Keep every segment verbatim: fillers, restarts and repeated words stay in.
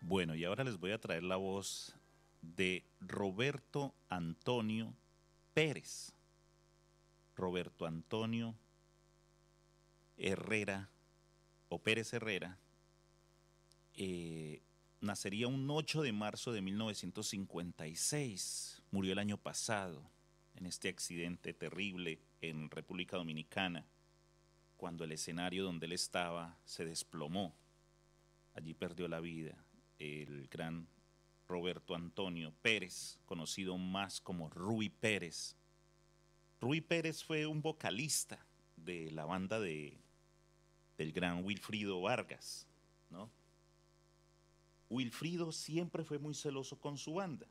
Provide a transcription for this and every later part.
Bueno, y ahora les voy a traer la voz de Roberto Antonio Pérez. Roberto Antonio Herrera o Pérez Herrera eh, nacería un ocho de marzo de mil novecientos cincuenta y seis. Murió el año pasado en este accidente terrible en República Dominicana, cuando el escenario donde él estaba se desplomó. Allí perdió la vida el gran Roberto Antonio Pérez, conocido más como Ruby Pérez. Ruby Pérez fue un vocalista de la banda de, del gran Wilfrido Vargas, ¿no? Wilfrido siempre fue muy celoso con su banda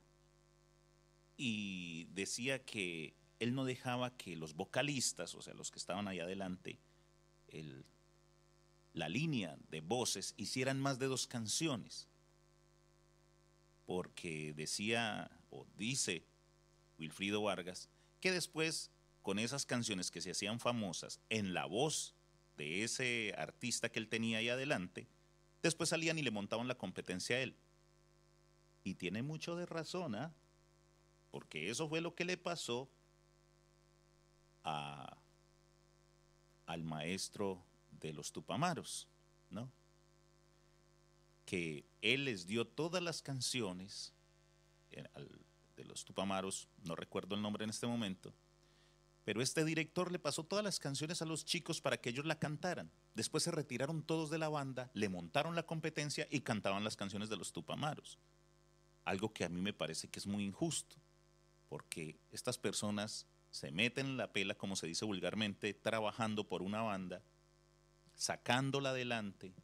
y decía que él no dejaba que los vocalistas, o sea, los que estaban ahí adelante, el, la línea de voces, hicieran más de dos canciones. Porque decía, o dice Wilfrido Vargas, que después, con esas canciones que se hacían famosas en la voz de ese artista que él tenía ahí adelante, después salían y le montaban la competencia a él. Y tiene mucho de razón, ¿eh? Porque eso fue lo que le pasó a, al maestro de los Tupamaros, ¿no? Que él les dio todas las canciones eh, al, de los Tupamaros, no recuerdo el nombre en este momento, pero este director le pasó todas las canciones a los chicos para que ellos la cantaran. Después se retiraron todos de la banda, le montaron la competencia y cantaban las canciones de los Tupamaros. Algo que a mí me parece que es muy injusto, porque estas personas se meten en la pela, como se dice vulgarmente, trabajando por una banda, sacándola adelante,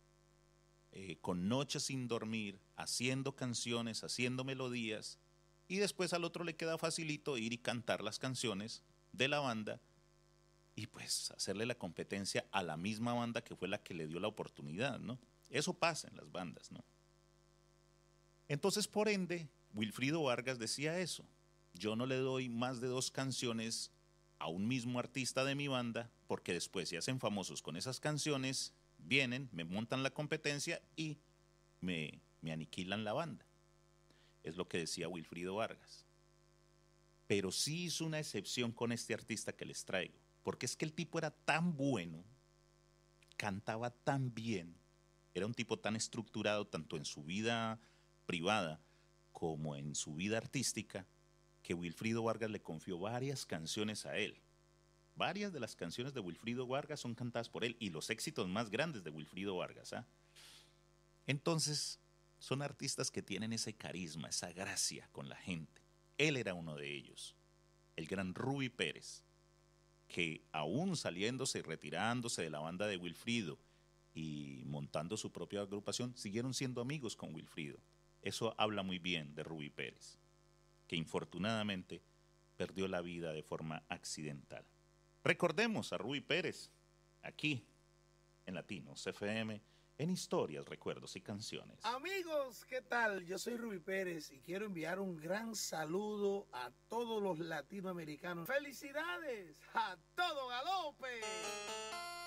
eh, con noches sin dormir, haciendo canciones, haciendo melodías, y después al otro le queda facilito ir y cantar las canciones de la banda y pues hacerle la competencia a la misma banda que fue la que le dio la oportunidad, ¿no? Eso pasa en las bandas, ¿no? Entonces, por ende, Wilfrido Vargas decía eso. Yo no le doy más de dos canciones a un mismo artista de mi banda, porque después se hacen famosos con esas canciones, vienen, me montan la competencia y me, me aniquilan la banda. Es lo que decía Wilfrido Vargas. Pero sí hizo una excepción con este artista que les traigo, porque es que el tipo era tan bueno, cantaba tan bien, era un tipo tan estructurado tanto en su vida privada como en su vida artística, que Wilfrido Vargas le confió varias canciones a él. Varias de las canciones de Wilfrido Vargas son cantadas por él y los éxitos más grandes de Wilfrido Vargas. ¿eh? Entonces, son artistas que tienen ese carisma, esa gracia con la gente. Él era uno de ellos, el gran Ruby Pérez, que aún saliéndose y retirándose de la banda de Wilfrido y montando su propia agrupación, siguieron siendo amigos con Wilfrido. Eso habla muy bien de Ruby Pérez, que infortunadamente perdió la vida de forma accidental. Recordemos a Ruby Pérez, aquí, en Latinos F M, en historias, recuerdos y canciones. Amigos, ¿qué tal? Yo soy Ruby Pérez y quiero enviar un gran saludo a todos los latinoamericanos. ¡Felicidades! ¡A todo galope!